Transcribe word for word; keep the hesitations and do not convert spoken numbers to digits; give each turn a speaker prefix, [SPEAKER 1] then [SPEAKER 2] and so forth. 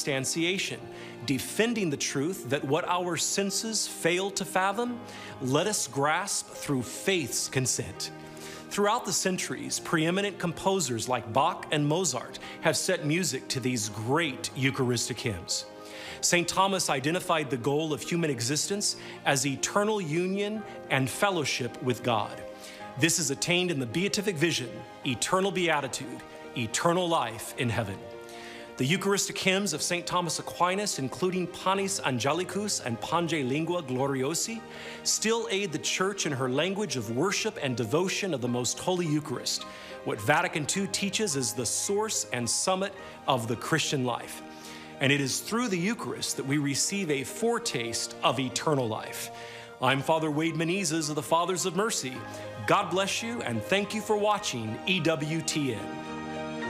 [SPEAKER 1] transubstantiation, defending the truth that what our senses fail to fathom, let us grasp through faith's consent. Throughout the centuries, preeminent composers like Bach and Mozart have set music to these great Eucharistic hymns. Saint Thomas identified the goal of human existence as eternal union and fellowship with God. This is attained in the beatific vision, eternal beatitude, eternal life in heaven. The Eucharistic hymns of Saint Thomas Aquinas, including Panis Angelicus and Pange Lingua Gloriosi, still aid the Church in her language of worship and devotion of the Most Holy Eucharist, what Vatican Two teaches is the source and summit of the Christian life. And it is through the Eucharist that we receive a foretaste of eternal life. I'm Father Wade Menezes of the Fathers of Mercy. God bless you, and thank you for watching E W T N.